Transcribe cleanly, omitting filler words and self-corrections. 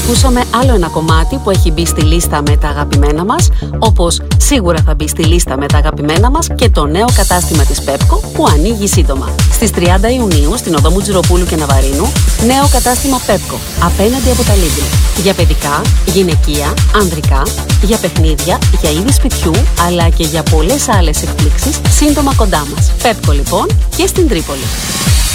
Ακούσαμε άλλο ένα κομμάτι που έχει μπει στη λίστα με τα αγαπημένα μας, όπως σίγουρα θα μπει στη λίστα με τα αγαπημένα μας και το νέο κατάστημα της Pepco που ανοίγει σύντομα. Στις 30 Ιουνίου, στην οδό Μουτζουροπούλου και Ναβαρίνου, νέο κατάστημα Pepco, απέναντι από τα Lidl. Για παιδικά, γυναικεία, ανδρικά, για παιχνίδια, για είδη σπιτιού, αλλά και για πολλές άλλες εκπλήξεις σύντομα κοντά μας. Pepco λοιπόν και στην Τρίπολη.